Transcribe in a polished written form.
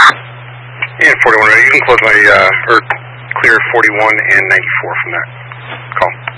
And 41, you can close my, or clear 41 and 94 from that call.